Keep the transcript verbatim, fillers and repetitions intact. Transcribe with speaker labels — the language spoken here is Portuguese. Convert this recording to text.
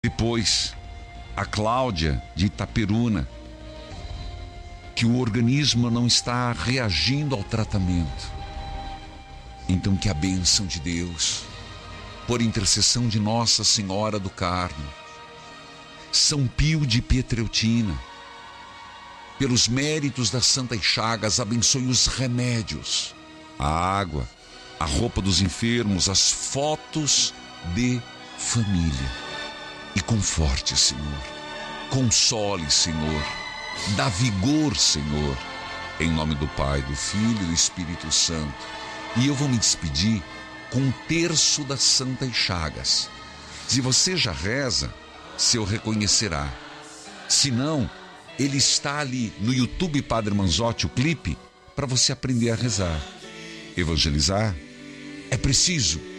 Speaker 1: Depois, a Cláudia de Itaperuna, que o organismo não está reagindo ao tratamento. Então que a bênção de Deus, por intercessão de Nossa Senhora do Carmo, São Pio de Pietreutina, pelos méritos das Santas Chagas, abençoe os remédios, a água, a roupa dos enfermos, as fotos de família. E conforte, Senhor. Console, Senhor. Dá vigor, Senhor. Em nome do Pai, do Filho e do Espírito Santo. E eu vou me despedir com um terço das Santas Chagas. Se você já reza, seu reconhecerá. Se não, ele está ali no YouTube Padre Manzotti, o clipe, para você aprender a rezar. Evangelizar é preciso.